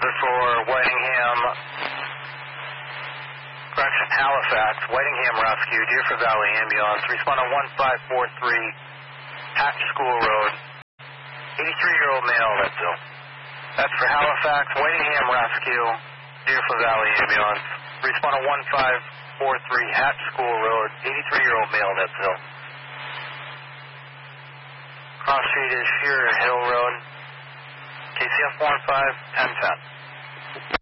This for Whitingham, correction, Halifax, Whitingham Rescue, Deerfield Valley Ambulance, respond on 1543 Hatch School Road, 83-year-old male, that's ill. That's for Halifax, Whitingham Rescue, Deerfield Valley Ambulance, respond on 1543 Hatch School Road, 83-year-old male, that's ill. Cross Street is Shearer Hill Road, KCF 15 1010.